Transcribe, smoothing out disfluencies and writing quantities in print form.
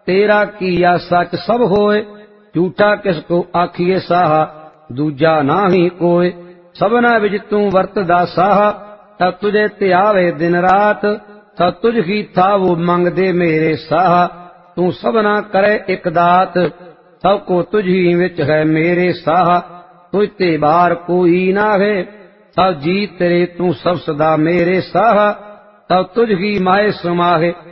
तेरा किया सच सब होए, झूठा किसको आखिए साहा, दूजा नाही कोय। सबना विच तू वरतदा साहा, तब तुझे त्यावे दिन रात, तब तुझ ही था वो मंगदे मेरे साहा। तू सबना करे एक दात, सब को तुझ ही विच है मेरे साहा। तुझ ते बार कोई ना है, सब जी तेरे तू सब सदा मेरे साहा। तब तुझ ही माए समाहे,